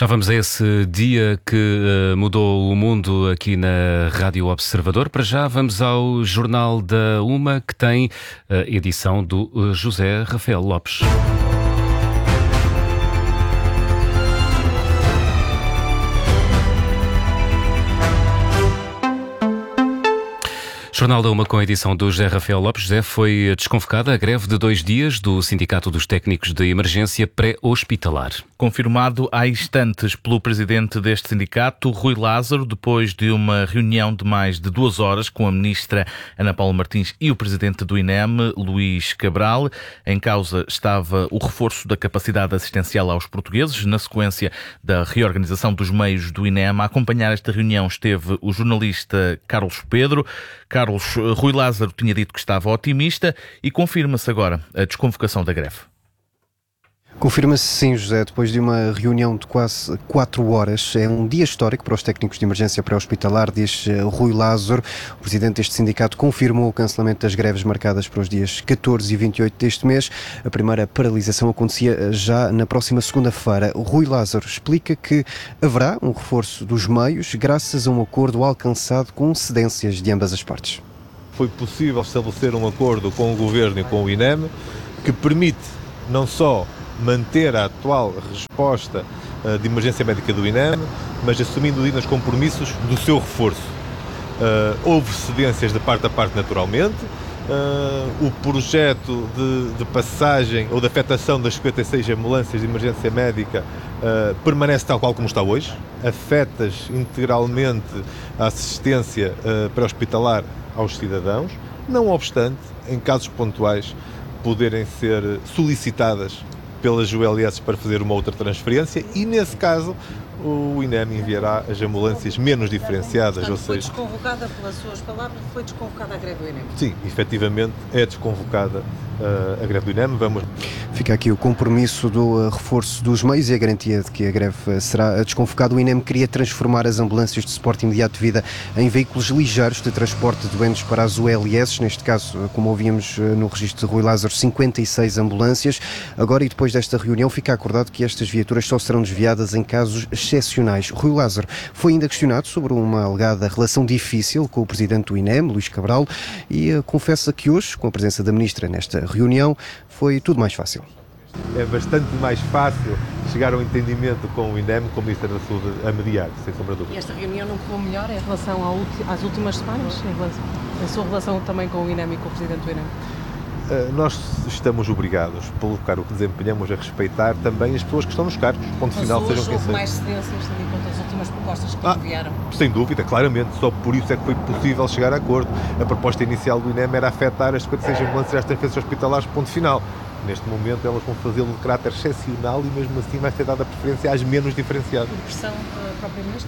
Já vamos a esse dia que mudou o mundo aqui na Rádio Observador. Para já vamos ao Jornal da Uma, que tem a edição do José Rafael Lopes. Jornal da Uma com a edição do José Rafael Lopes. José, foi desconvocada a greve de 2 dias do Sindicato dos Técnicos de Emergência Pré-Hospitalar. Confirmado há instantes pelo presidente deste sindicato, Rui Lázaro, depois de uma reunião de mais de 2 horas com a ministra Ana Paula Martins e o presidente do INEM, Luís Cabral. Em causa estava o reforço da capacidade assistencial aos portugueses, na sequência da reorganização dos meios do INEM. A acompanhar esta reunião esteve o jornalista Carlos Pedro. Rui Lázaro tinha dito que estava otimista e confirma-se agora a desconvocação da greve. Confirma-se sim, José, depois de uma reunião de quase 4 horas. É um dia histórico para os técnicos de emergência pré-hospitalar, diz Rui Lázaro. O presidente deste sindicato confirmou o cancelamento das greves marcadas para os dias 14 e 28 deste mês. A primeira paralisação acontecia já na próxima segunda-feira. O Rui Lázaro explica que haverá um reforço dos meios graças a um acordo alcançado com cedências de ambas as partes. Foi possível estabelecer um acordo com o Governo e com o INEM que permite não só manter a atual resposta de emergência médica do INEM, mas assumindo os compromissos do seu reforço. Houve cedências de parte a parte naturalmente. O projeto de passagem ou de afetação das 56 ambulâncias de emergência médica permanece tal qual como está hoje. Afetas integralmente a assistência pré-hospitalar aos cidadãos, não obstante, em casos pontuais, poderem ser solicitadas pelas ULS para fazer uma outra transferência e, nesse caso, o INEM enviará as ambulâncias menos diferenciadas. Portanto, foi desconvocada, pelas suas palavras, foi desconvocada a greve do INEM? Sim, efetivamente é desconvocada a greve do INEM. Fica aqui o compromisso do reforço dos meios e a garantia de que a greve será desconvocada. O INEM queria transformar as ambulâncias de suporte imediato de vida em veículos ligeiros de transporte de doentes para as ULS. Neste caso, como ouvíamos no registro de Rui Lázaro, 56 ambulâncias. Agora, e depois desta reunião, fica acordado que estas viaturas só serão desviadas em casos excepcionais. Rui Lázaro foi ainda questionado sobre uma alegada relação difícil com o presidente do INEM, Luís Cabral, e confessa que hoje, com a presença da ministra nesta reunião, foi tudo mais fácil. É bastante mais fácil chegar ao entendimento com o INEM, com o Ministro da Saúde a mediar, sem sombra de dúvida. E esta reunião não correu melhor em relação às últimas semanas, a sua relação também com o INEM e com o presidente do INEM? Nós estamos obrigados, pelo cargo que desempenhamos, a respeitar também as pessoas que estão nos cargos, ponto final, sejam quem houve sejam. Mais cedências, tendo em conta as últimas propostas que enviaram? Sem dúvida, claramente, só por isso é que foi possível chegar a acordo. A proposta inicial do INEM era afetar as 56 ambulâncias às transferências hospitalares, ponto final. Neste momento elas vão fazê-lo de caráter excepcional e mesmo assim vai ser dada preferência às menos diferenciadas. Pressão da própria ministra?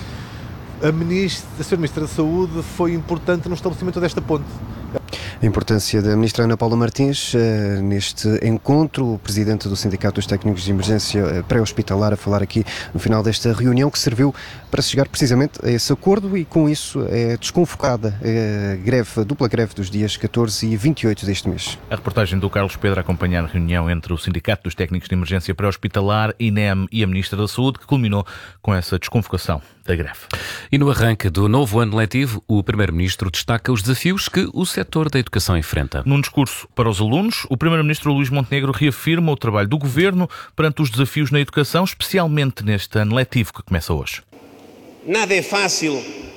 A Sra. Ministra da Saúde foi importante no estabelecimento desta ponte. A importância da ministra Ana Paula Martins neste encontro, o presidente do Sindicato dos Técnicos de Emergência Pré-Hospitalar, a falar aqui no final desta reunião que serviu para chegar precisamente a esse acordo e com isso é desconvocada a dupla greve dos dias 14 e 28 deste mês. A reportagem do Carlos Pedro a acompanhar a reunião entre o Sindicato dos Técnicos de Emergência Pré-Hospitalar, INEM e a Ministra da Saúde, que culminou com essa desconvocação da greve. E no arranque do novo ano letivo, o Primeiro-Ministro destaca os desafios que o setor da educação enfrenta. Num discurso para os alunos, o Primeiro-Ministro Luís Montenegro reafirma o trabalho do Governo perante os desafios na educação, especialmente neste ano letivo que começa hoje. Nada é fácil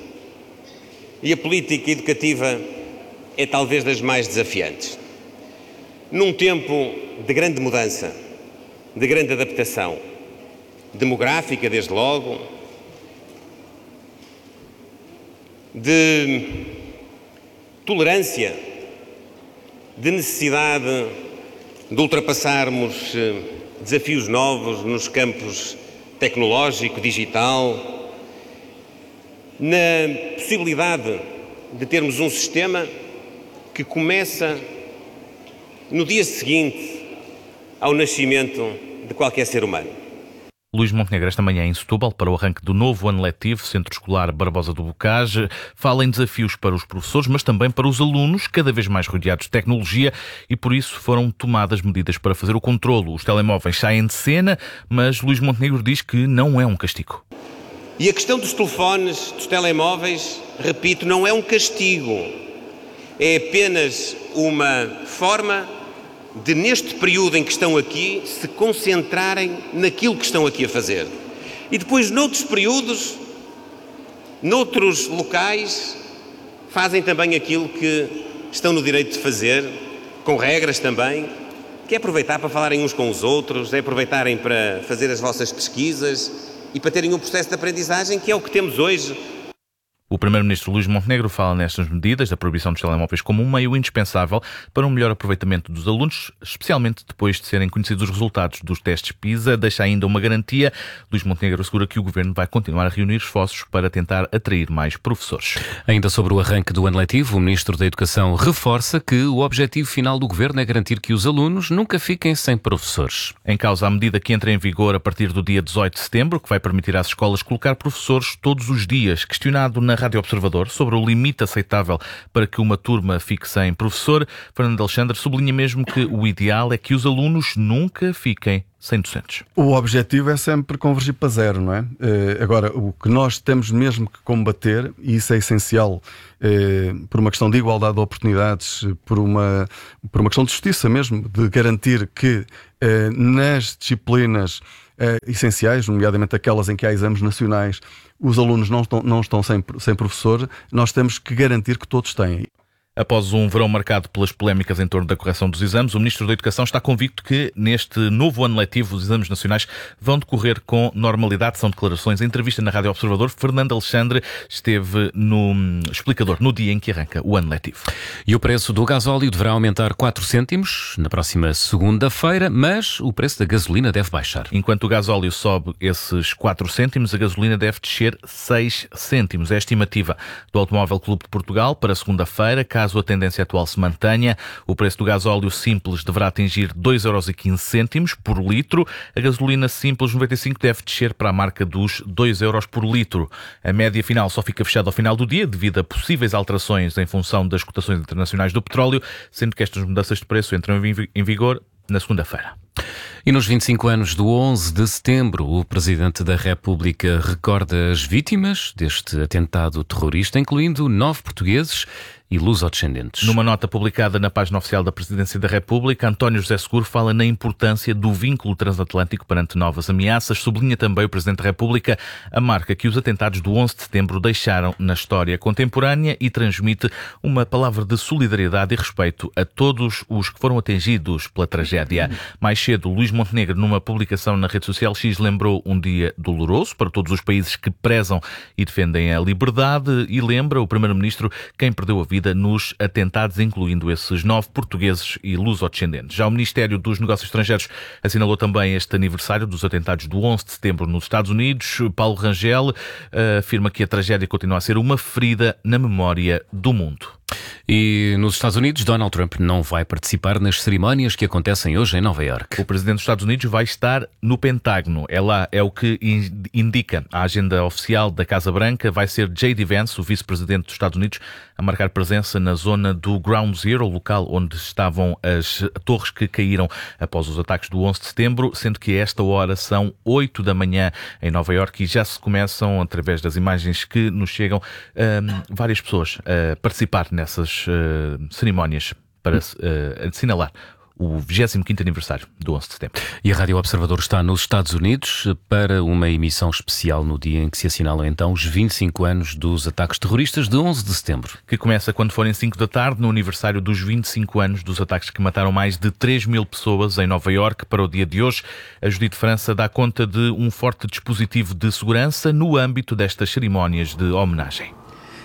e a política educativa é talvez das mais desafiantes. Num tempo de grande mudança, de grande adaptação, demográfica desde logo, de tolerância, de necessidade de ultrapassarmos desafios novos nos campos tecnológico, digital, na possibilidade de termos um sistema que começa no dia seguinte ao nascimento de qualquer ser humano. Luís Montenegro, esta manhã em Setúbal, para o arranque do novo ano letivo, Centro Escolar Barbosa do Bocage, fala em desafios para os professores, mas também para os alunos, cada vez mais rodeados de tecnologia, e por isso foram tomadas medidas para fazer o controlo. Os telemóveis saem de cena, mas Luís Montenegro diz que não é um castigo. E a questão dos telefones, dos telemóveis, repito, não é um castigo. É apenas uma forma de, neste período em que estão aqui, se concentrarem naquilo que estão aqui a fazer. E depois, noutros períodos, noutros locais, fazem também aquilo que estão no direito de fazer, com regras também, que é aproveitar para falarem uns com os outros, é aproveitarem para fazer as vossas pesquisas e para terem um processo de aprendizagem, que é o que temos hoje. O Primeiro-Ministro Luís Montenegro fala nestas medidas da proibição dos telemóveis como um meio indispensável para um melhor aproveitamento dos alunos, especialmente depois de serem conhecidos os resultados dos testes PISA. Deixa ainda uma garantia. Luís Montenegro assegura que o Governo vai continuar a reunir esforços para tentar atrair mais professores. Ainda sobre o arranque do ano letivo, o Ministro da Educação reforça que o objetivo final do Governo é garantir que os alunos nunca fiquem sem professores. Em causa a medida que entra em vigor a partir do dia 18 de setembro, que vai permitir às escolas colocar professores todos os dias. Questionado na Rádio Observador sobre o limite aceitável para que uma turma fique sem professor, Fernando Alexandre sublinha mesmo que o ideal é que os alunos nunca fiquem sem docentes. O objetivo é sempre convergir para zero, não é? Agora, o que nós temos mesmo que combater, e isso é essencial, por uma questão de igualdade de oportunidades, por uma questão de justiça mesmo, de garantir que nas disciplinas essenciais, nomeadamente aquelas em que há exames nacionais, os alunos não estão sem professor, nós temos que garantir que todos têm. Após um verão marcado pelas polémicas em torno da correção dos exames, o Ministro da Educação está convicto que neste novo ano letivo os exames nacionais vão decorrer com normalidade. São declarações. Em entrevista na Rádio Observador, Fernando Alexandre esteve no explicador no dia em que arranca o ano letivo. E o preço do gasóleo deverá aumentar 4 cêntimos na próxima segunda-feira, mas o preço da gasolina deve baixar. Enquanto o gasóleo sobe esses 4 cêntimos, a gasolina deve descer 6 cêntimos. É a estimativa do Automóvel Clube de Portugal para segunda-feira. Caso a tendência atual se mantenha, o preço do gasóleo simples deverá atingir 2,15 € por litro. A gasolina simples 95 deve descer para a marca dos 2 € por litro. A média final só fica fechada ao final do dia devido a possíveis alterações em função das cotações internacionais do petróleo, sendo que estas mudanças de preço entram em vigor na segunda-feira. E nos 25 anos do 11 de setembro, o Presidente da República recorda as vítimas deste atentado terrorista, incluindo 9 portugueses e lusodescendentes. Numa nota publicada na página oficial da Presidência da República, António José Seguro fala na importância do vínculo transatlântico perante novas ameaças. Sublinha também o Presidente da República a marca que os atentados do 11 de setembro deixaram na história contemporânea e transmite uma palavra de solidariedade e respeito a todos os que foram atingidos pela tragédia. Mais cedo, Luís Montenegro, numa publicação na rede social X, lembrou um dia doloroso para todos os países que prezam e defendem a liberdade e lembra o Primeiro-Ministro quem perdeu a vida nos atentados, incluindo esses 9 portugueses e lusodescendentes. Já o Ministério dos Negócios Estrangeiros assinalou também este aniversário dos atentados do 11 de setembro nos Estados Unidos. Paulo Rangel afirma que a tragédia continua a ser uma ferida na memória do mundo. E nos Estados Unidos, Donald Trump não vai participar nas cerimónias que acontecem hoje em Nova Iorque. O Presidente dos Estados Unidos vai estar no Pentágono. É o que indica a agenda oficial da Casa Branca. Vai ser J.D. Vance, o Vice-Presidente dos Estados Unidos, a marcar presença na zona do Ground Zero, o local onde estavam as torres que caíram após os ataques do 11 de setembro, sendo que a esta hora são 8 da manhã em Nova Iorque e já se começam, através das imagens que nos chegam, várias pessoas a participar nessas cerimónias para assinalar o 25º aniversário do 11 de setembro. E a Rádio Observador está nos Estados Unidos para uma emissão especial no dia em que se assinalam então os 25 anos dos ataques terroristas de 11 de setembro. Que começa quando forem 5 da tarde, no aniversário dos 25 anos dos ataques que mataram mais de 3.000 pessoas em Nova Iorque. Para o dia de hoje, a Judite França dá conta de um forte dispositivo de segurança no âmbito destas cerimónias de homenagem.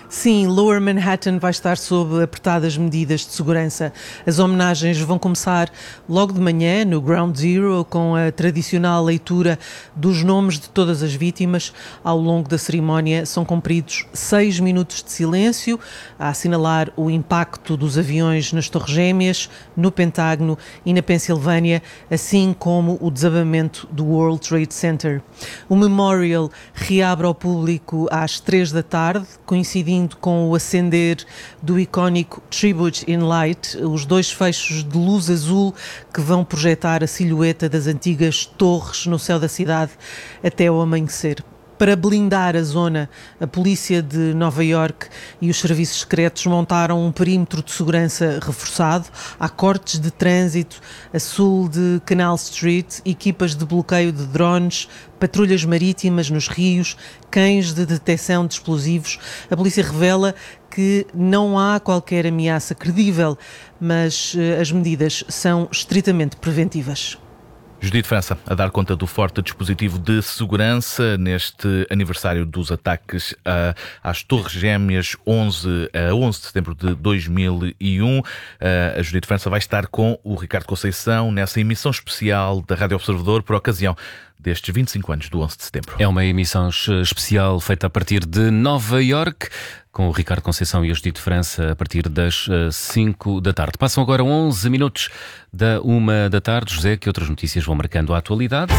Sim, Lower Manhattan vai estar sob apertadas medidas de segurança. As homenagens vão começar logo de manhã, no Ground Zero, com a tradicional leitura dos nomes de todas as vítimas. Ao longo da cerimónia são cumpridos 6 minutos de silêncio, a assinalar o impacto dos aviões nas Torres Gêmeas, no Pentágono e na Pensilvânia, assim como o desabamento do World Trade Center. O memorial reabre ao público às 3 da tarde, coincidindo com o acender do icónico Tribute in Light, os 2 feixes de luz azul que vão projetar a silhueta das antigas torres no céu da cidade até ao amanhecer. Para blindar a zona, a polícia de Nova Iorque e os serviços secretos montaram um perímetro de segurança reforçado. Há cortes de trânsito a sul de Canal Street, equipas de bloqueio de drones, patrulhas marítimas nos rios, cães de detecção de explosivos. A polícia revela que não há qualquer ameaça credível, mas as medidas são estritamente preventivas. Judite França, a dar conta do forte dispositivo de segurança neste aniversário dos ataques às Torres Gêmeas, 11 de setembro de 2001. A Judite França vai estar com o Ricardo Conceição nessa emissão especial da Rádio Observador por ocasião destes 25 anos do 11 de setembro. É uma emissão especial feita a partir de Nova Iorque, com o Ricardo Conceição e a Judite França a partir das 5 da tarde. Passam agora 11 minutos da 1 da tarde. José, que outras notícias vão marcando a atualidade?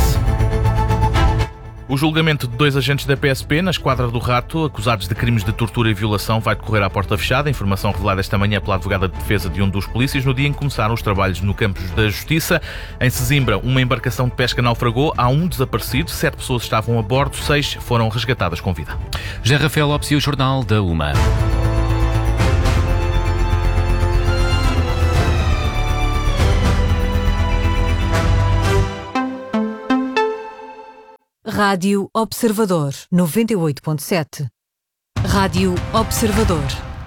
O julgamento de 2 agentes da PSP na Esquadra do Rato, acusados de crimes de tortura e violação, vai decorrer à porta fechada. Informação revelada esta manhã pela advogada de defesa de um dos polícias no dia em que começaram os trabalhos no Campos da Justiça. Em Sesimbra, uma embarcação de pesca naufragou. Há um desaparecido, 7 pessoas estavam a bordo, 6 foram resgatadas com vida. José Rafael Lopes e o Jornal da 1. Rádio Observador 98.7. Rádio Observador.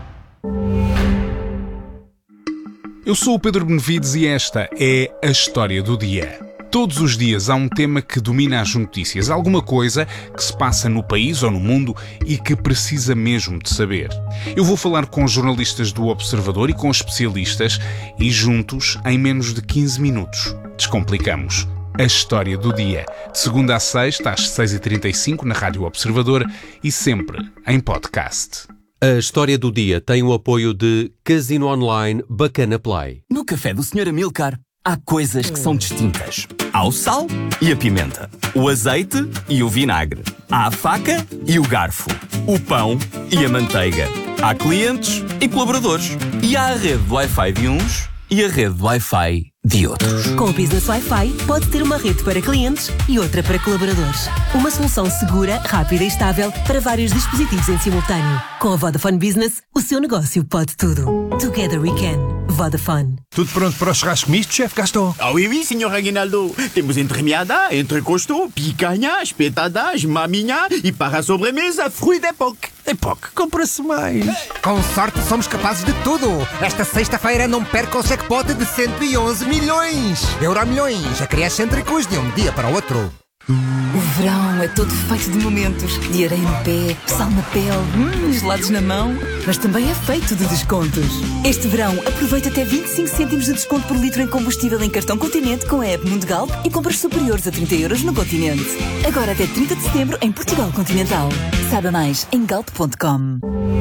Eu sou o Pedro Benevides e esta é a História do Dia. Todos os dias há um tema que domina as notícias, alguma coisa que se passa no país ou no mundo e que precisa mesmo de saber. Eu vou falar com jornalistas do Observador e com especialistas e juntos, em menos de 15 minutos, descomplicamos a História do Dia, de segunda a sexta, às 6h35 na Rádio Observador e sempre em podcast. A História do Dia tem o apoio de Casino Online Bacana Play. No café do Sr. Amilcar há coisas que são distintas. Há o sal e a pimenta, o azeite e o vinagre, há a faca e o garfo, o pão e a manteiga. Há clientes e colaboradores. E há a rede de Wi-Fi de uns e a rede de Wi-Fi de outros. Com o Business Wi-Fi pode ter uma rede para clientes e outra para colaboradores. Uma solução segura, rápida e estável para vários dispositivos em simultâneo. Com a Vodafone Business, o seu negócio pode tudo. Together we can. Vodafone. Tudo pronto para o churrasco misto, chefe Gaston? Ah oui, senhor Aguinaldo. Temos entremeada, entrecosto, picanha, espetadas, maminha e para a sobremesa, fruit d'époque. Époque, compra-se mais. Com sorte somos capazes de tudo. Esta sexta-feira não perca o jackpot de 111 milhões. Euromilhões, a criar cêntricos de um dia para o outro. O verão é todo feito de momentos. De areia no pé, sal na pele, gelados na mão. Mas também é feito de descontos. Este verão, aproveita até 25 cêntimos de desconto por litro em combustível em cartão Continente com a app Mundial e compras superiores a 30 euros no Continente. Agora até 30 de setembro em Portugal Continental. Saiba mais em galp.com.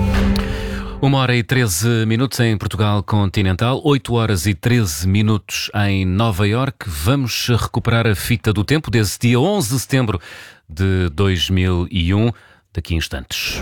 1h13 em Portugal Continental, 8h13 em Nova Iorque. Vamos recuperar a fita do tempo desde dia 11 de setembro de 2001, daqui a instantes.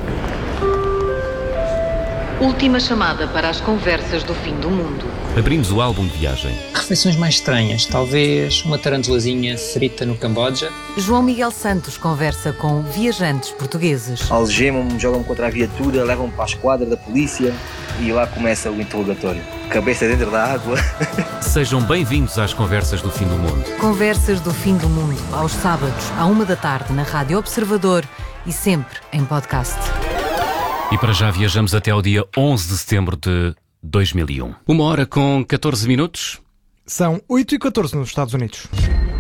Última chamada para as conversas do fim do mundo. Abrimos o álbum de viagem. Refeições mais estranhas, talvez uma tarantulazinha frita no Camboja. João Miguel Santos conversa com viajantes portugueses. Algemam-me, jogam-me contra a viatura, levam-me para a esquadra da polícia e lá começa o interrogatório. Cabeça dentro da água. Sejam bem-vindos às Conversas do Fim do Mundo. Conversas do Fim do Mundo, aos sábados, à 1 da tarde, na Rádio Observador e sempre em podcast. E para já viajamos até ao dia 11 de setembro de 2001. 1h14. São 8h14 nos Estados Unidos.